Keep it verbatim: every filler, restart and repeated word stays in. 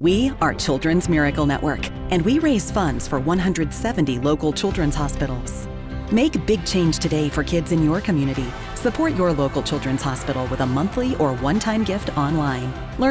We are Children's Miracle Network, and we raise funds for one hundred seventy local children's hospitals. Make big change today for kids in your community. Support your local children's hospital with a monthly or one-time gift online. Learn